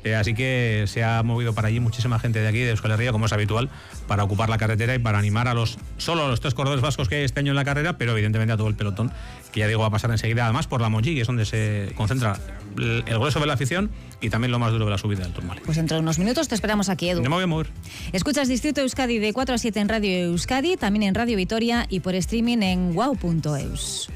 Así que se ha movido para allí muchísima gente de aquí, de Euskal Herria, como es habitual, para ocupar la carretera y para animar solo a los 3 corredores vascos que hay este año en la carrera, pero evidentemente a todo el pelotón, que ya digo va a pasar enseguida, además por la Montjuïc, que es donde se concentra el grueso de la afición y también lo más duro de la subida del Tourmalet. Pues dentro de unos minutos te esperamos aquí, Edu. No me voy a mover. Escuchas Distrito Euskadi de 4 a 7 en Radio Euskadi, también en Radio Vitoria y por streaming en wow.eus.